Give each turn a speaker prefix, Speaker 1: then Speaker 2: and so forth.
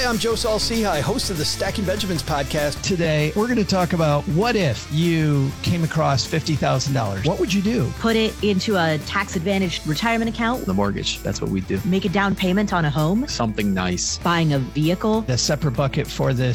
Speaker 1: Hi, I'm Joe Saul-Sehy, host of the Stacking Benjamins podcast.
Speaker 2: Today, we're going to talk about what if you came across $50,000? What would you do?
Speaker 3: Put it into a tax-advantaged retirement account.
Speaker 4: The mortgage, that's what we do.
Speaker 3: Make a down payment on a home.
Speaker 4: Something nice.
Speaker 3: Buying a vehicle.
Speaker 2: A separate bucket for the